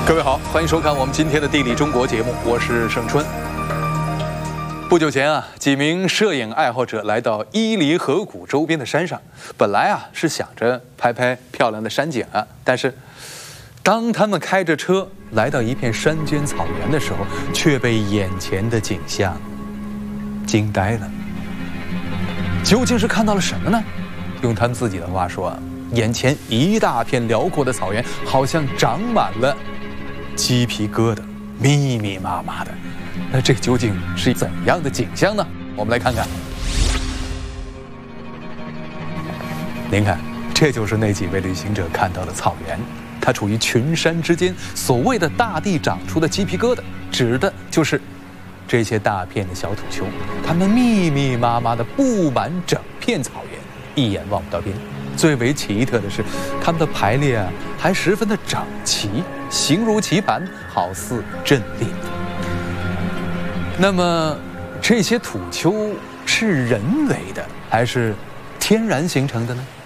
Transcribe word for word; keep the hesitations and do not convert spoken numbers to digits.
各位好，欢迎收看我们今天的《地理中国》节目，我是盛春。不久前啊，几名摄影爱好者来到伊犁河谷周边的山上，本来啊是想着拍拍漂亮的山景啊，但是当他们开着车来到一片山间草原的时候，却被眼前的景象惊呆了。究竟是看到了什么呢？用他们自己的话说啊，眼前一大片辽阔的草原，好像长满了鸡皮疙瘩，密密麻麻的。那这究竟是怎样的景象呢？我们来看看。您看，这就是那几位旅行者看到的草原，它处于群山之间。所谓的大地长出的鸡皮疙瘩，指的就是这些大片的小土丘，它们密密麻麻地布满整片草原，一眼望不到边。最为奇特的是，它们的排列啊还十分的整齐，形如棋盘，好似阵列。那么，这些土丘是人为的还是天然形成的呢？